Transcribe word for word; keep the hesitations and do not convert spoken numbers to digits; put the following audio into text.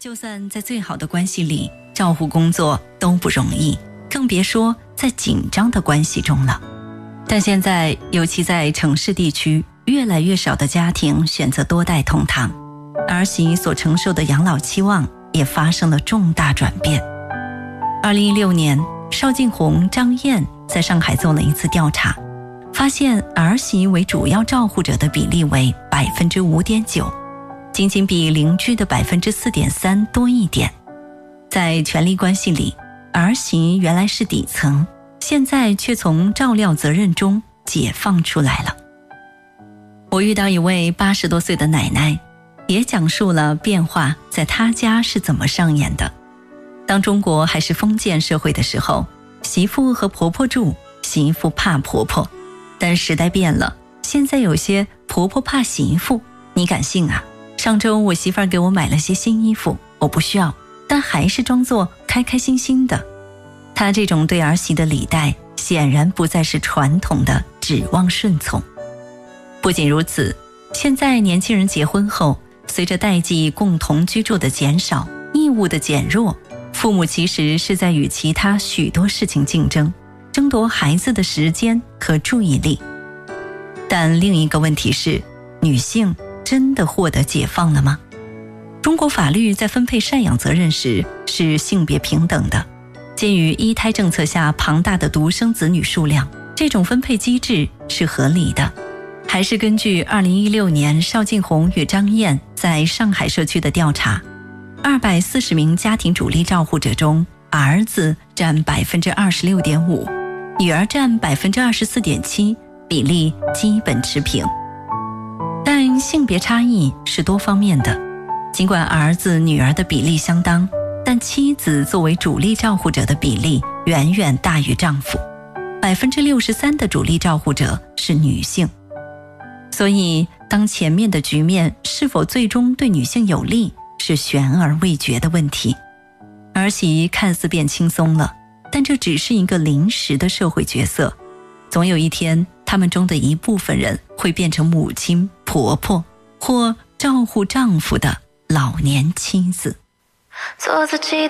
就算在最好的关系里，照护工作都不容易，更别说在紧张的关系中了。但现在，尤其在城市地区，越来越少的家庭选择多代同堂，儿媳所承受的养老期望也发生了重大转变。二零一六年，邵静红、张燕在上海做了一次调查，发现儿媳为主要照护者的比例为 百分之五点九， 仅仅比邻居的 百分之四点三 多一点。在权力关系里，儿媳原来是底层，现在却从照料责任中解放出来了。我遇到一位八十多岁的奶奶，也讲述了变化在她家是怎么上演的。当中国还是封建社会的时候，媳妇和婆婆住，媳妇怕婆婆。但时代变了，现在有些婆婆怕媳妇，你敢信啊？上周我媳妇儿给我买了些新衣服，我不需要，但还是装作开开心心的。她这种对儿媳的礼待，显然不再是传统的指望顺从。不仅如此，现在年轻人结婚后，随着代际共同居住的减少，义务的减弱，父母其实是在与其他许多事情竞争，争夺孩子的时间和注意力。但另一个问题是，女性真的获得解放了吗？中国法律在分配赡养责任时是性别平等的，鉴于一胎政策下庞大的独生子女数量，这种分配机制是合理的。还是根据二零一六年邵静红与张燕在上海社区的调查，二百四十名家庭主力照护者中，儿子占 百分之二十六点五， 女儿占 百分之二十四点七， 比例基本持平。但性别差异是多方面的，尽管儿子女儿的比例相当，但妻子作为主力照护者的比例远远大于丈夫， 百分之六十三 的主力照护者是女性。所以当前面的局面是否最终对女性有利，是悬而未决的问题。儿媳看似变轻松了，但这只是一个临时的社会角色，总有一天他们中的一部分人会变成母亲、婆婆或照护丈夫的老年妻子。做自己